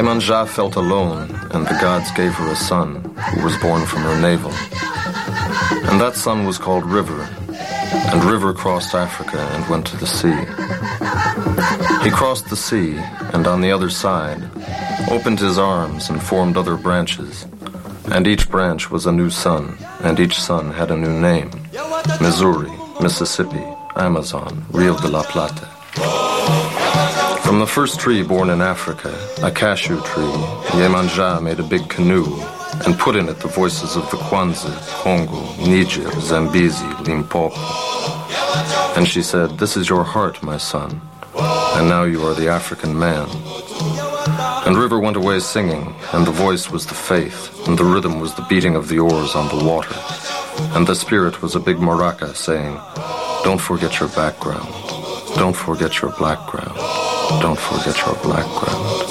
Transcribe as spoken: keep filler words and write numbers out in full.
Yemanja felt alone, and the gods gave her a son, who was born from her navel. And that son was called River, and River crossed Africa and went to the sea. He crossed the sea, and on the other side, opened his arms and formed other branches, and each branch was a new sun, and each sun had a new name: Missouri, Mississippi, Amazon, Rio de la Plata. From the first tree born in Africa, a cashew tree, Yemanja made a big canoe and put in it the voices of the Kwanzaa, Congo, Niger, Zambezi, Limpopo. And she said, "This is your heart, my son, and now you are the African man." And River went away singing, and the voice was the faith, and the rhythm was the beating of the oars on the water. And the spirit was a big maraca saying, "Don't forget your background. Don't forget your black ground. Don't forget your black ground."